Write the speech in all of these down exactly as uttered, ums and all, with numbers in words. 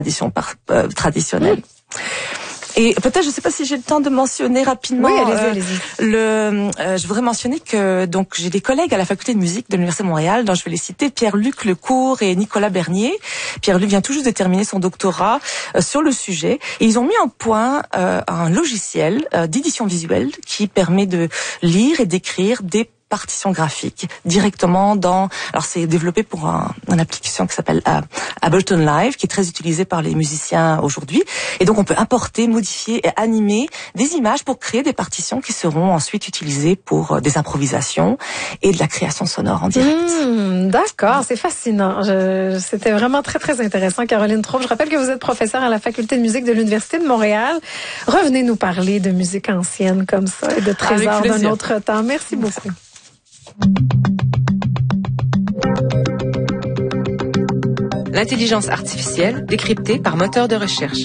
tradition par, euh, traditionnelle. Oui. Et peut-être, je ne sais pas si j'ai le temps de mentionner rapidement. Oui, allez-y, euh, allez-y. Le, euh, je voudrais mentionner que donc j'ai des collègues à la faculté de musique de l'Université de Montréal, dont je vais les citer, Pierre-Luc Lecourt et Nicolas Bernier. Pierre-Luc vient tout juste de terminer son doctorat euh, sur le sujet. Et ils ont mis en point euh, un logiciel euh, d'édition visuelle qui permet de lire et d'écrire des partition graphique directement dans. Alors c'est développé pour un, une application qui s'appelle euh, Ableton Live, qui est très utilisée par les musiciens aujourd'hui. Et donc on peut importer, modifier et animer des images pour créer des partitions qui seront ensuite utilisées pour euh, des improvisations et de la création sonore en direct. Mmh, d'accord, c'est fascinant. Je, c'était vraiment très très intéressant, Caroline Troupe. Je rappelle que vous êtes professeure à la faculté de musique de l'Université de Montréal. Revenez nous parler de musique ancienne comme ça et de trésors d'un autre temps. Merci beaucoup. L'intelligence artificielle décryptée par moteur de recherche.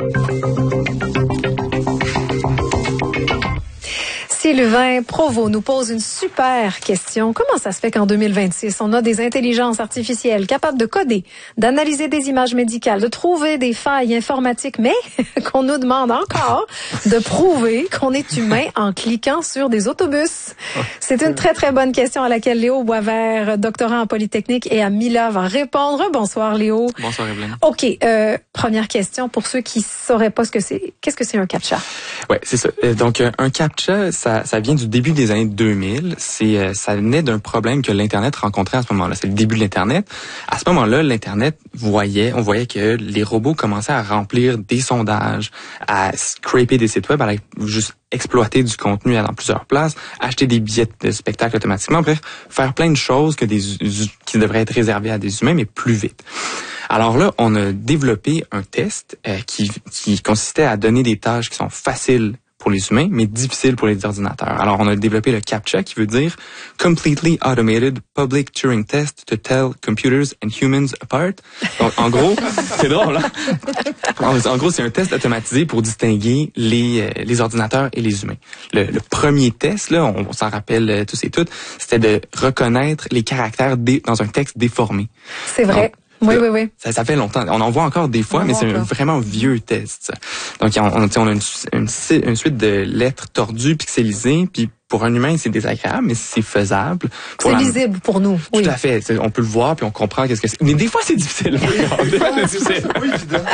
Sylvain Provost nous pose une super question. Comment ça se fait qu'en deux mille vingt-six, on a des intelligences artificielles capables de coder, d'analyser des images médicales, de trouver des failles informatiques, mais qu'on nous demande encore de prouver qu'on est humain en cliquant sur des autobus? C'est une très, très bonne question à laquelle Léo Boisvert, doctorant en Polytechnique et à Mila, va répondre. Bonsoir, Léo. Bonsoir, Evelyne. OK. Euh, première question pour ceux qui sauraient pas ce que c'est. Qu'est-ce que c'est un CAPTCHA? Ouais, c'est ça. Donc, un CAPTCHA, ça Ça, ça vient du début des années deux mille. C'est, ça venait d'un problème que l'Internet rencontrait à ce moment-là. C'est le début de l'Internet. À ce moment-là, l'Internet voyait, on voyait que les robots commençaient à remplir des sondages, à scraper des sites web, à juste exploiter du contenu dans plusieurs places, acheter des billets de spectacle automatiquement, bref, faire plein de choses que des, qui devraient être réservées à des humains, mais plus vite. Alors là, on a développé un test euh, qui, qui consistait à donner des tâches qui sont faciles pour les humains, mais difficile pour les ordinateurs. Alors, on a développé le CAPTCHA, qui veut dire Completely Automated Public Turing Test to Tell Computers and Humans Apart. Donc, en gros, c'est drôle, hein? En gros, c'est un test automatisé pour distinguer les, euh, les ordinateurs et les humains. Le, le premier test, là, on, on s'en rappelle euh, tous et toutes, c'était de reconnaître les caractères dé, dans un texte déformé. C'est vrai. Donc, oui, oui, oui. Ça, ça fait longtemps. On en voit encore des fois, mais c'est un vraiment vieux test. Ça. Donc, on, on, on a une, une, une suite de lettres tordues, pixelisées, puis pour un humain, c'est désagréable, mais c'est faisable. C'est la... lisible pour nous. Tout oui. à fait. On peut le voir, puis on comprend qu'est-ce que c'est. Mais des fois, c'est difficile. Des fois, c'est difficile. Oui, évidemment.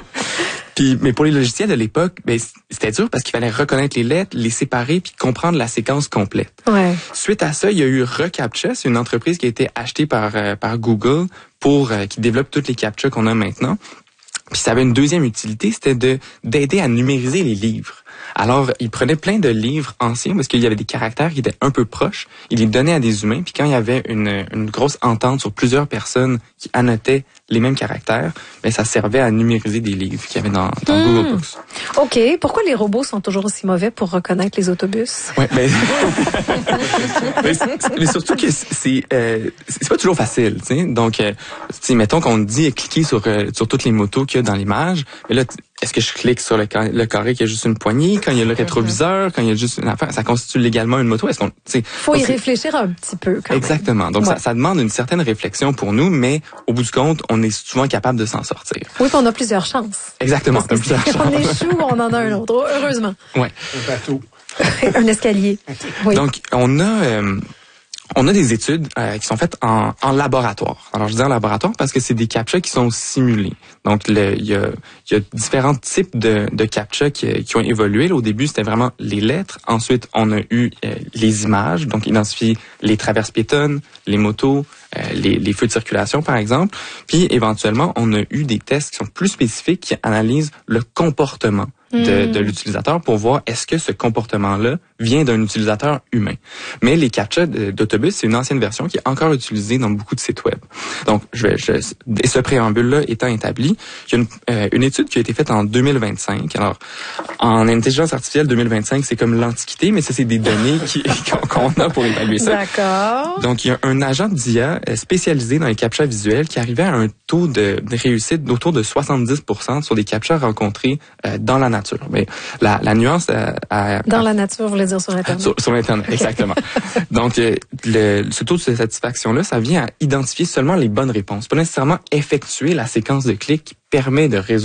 Puis, mais pour les logiciels de l'époque, ben, c'était dur parce qu'il fallait reconnaître les lettres, les séparer, puis comprendre la séquence complète. Ouais. Suite à ça, il y a eu reCAPTCHA, c'est une entreprise qui a été achetée par euh, par Google pour euh, qui développe toutes les CAPTCHA qu'on a maintenant. Puis ça avait une deuxième utilité, c'était de d'aider à numériser les livres. Alors, il prenait plein de livres anciens parce qu'il y avait des caractères qui étaient un peu proches. Il les donnait à des humains. Puis quand il y avait une, une grosse entente sur plusieurs personnes qui annotaient les mêmes caractères, ben ça servait à numériser des livres qu'il y avait dans, dans mmh. Google Books. OK. Pourquoi les robots sont toujours aussi mauvais pour reconnaître les autobus? Ouais, mais, mais, mais surtout que c'est euh, c'est pas toujours facile, tu sais. Donc, euh, mettons qu'on dit cliquer sur euh, sur toutes les motos qu'il y a dans l'image, mais là, est-ce que je clique sur le, car- le carré qui a juste une poignée, quand il y a le rétroviseur, quand il y a juste une affaire, ça constitue légalement une moto? Est-ce qu'on, faut y réfléchir un petit peu, quand exactement. même. Donc, ouais. ça, ça demande une certaine réflexion pour nous, mais au bout du compte, on est souvent capable de s'en sortir. Oui, puis on a plusieurs chances. Exactement. Parce que plusieurs on échoue, on en a un autre, heureusement. Ouais. Un bateau. Un escalier. Oui. Donc, on a... Euh, On a des études euh, qui sont faites en, en laboratoire. Alors, je dis en laboratoire parce que c'est des CAPTCHA qui sont simulés. Donc, le, il y a, il y a différents types de, de CAPTCHA qui, qui ont évolué. Là, au début, c'était vraiment les lettres. Ensuite, on a eu euh, les images, donc identifier les traverses piétonnes, les motos, euh, les, les feux de circulation, par exemple. Puis, éventuellement, on a eu des tests qui sont plus spécifiques, qui analysent le comportement de, de l'utilisateur pour voir est-ce que ce comportement-là vient d'un utilisateur humain. Mais les CAPTCHA d'autobus, c'est une ancienne version qui est encore utilisée dans beaucoup de sites web. Donc, je vais, je, et ce préambule-là étant établi, il y a une, euh, une étude qui a été faite en deux mille vingt-cinq. Alors, en intelligence artificielle, deux mille vingt-cinq, c'est comme l'Antiquité, mais ça, c'est des données qui, qu'on a pour évaluer ça. D'accord. Donc, il y a un agent d'I A captcha spécialisés dans les captchas visuels qui arrivaient à un taux de réussite d'autour de soixante-dix pour cent sur des captchas rencontrés euh, dans la nature. Mais la, la nuance... Euh, à, dans à, la nature, vous voulez dire sur Internet? Sur, sur Internet, exactement. Donc, euh, le, ce taux de satisfaction-là, ça vient à identifier seulement les bonnes réponses, pas nécessairement effectuer la séquence de clics qui permet de résoudre